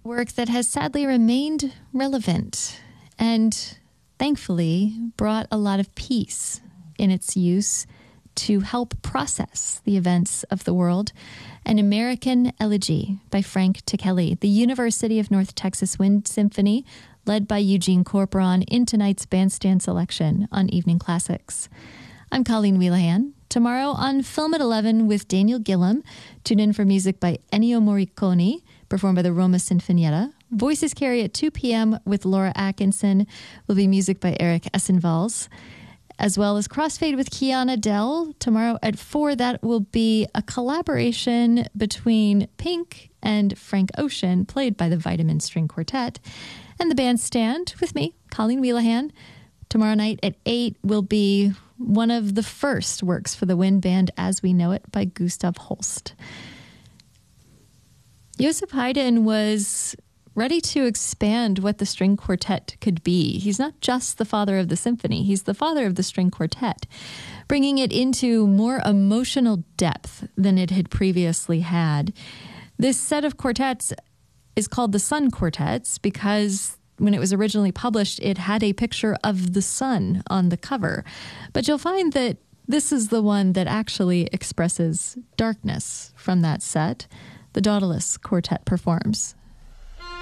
Work that has sadly remained relevant and thankfully brought a lot of peace in its use to help process the events of the world. An American Elegy by Frank Ticheli, the University of North Texas Wind Symphony, led by Eugene Corporon, in tonight's bandstand selection on Evening Classics. I'm Colleen Wheelahan. Tomorrow on Film at 11 with Daniel Gillam, tune in for music by Ennio Morricone, performed by the Roma Sinfonietta. Voices Carry at 2 p.m. with Laura Atkinson will be music by Eric Essenvals, as well as Crossfade with Kiana Dell. Tomorrow at 4, that will be a collaboration between Pink and Frank Ocean, played by the Vitamin String Quartet. And the bandstand with me, Colleen Wheelahan. Tomorrow night at 8 will be one of the first works for the wind band as we know it by Gustav Holst. Joseph Haydn was ready to expand what the string quartet could be. He's not just the father of the symphony, he's the father of the string quartet, bringing it into more emotional depth than it had previously had. This set of quartets is called the Sun Quartets because when it was originally published, it had a picture of the sun on the cover. But you'll find that this is the one that actually expresses darkness from that set. The Daedalus Quartet performs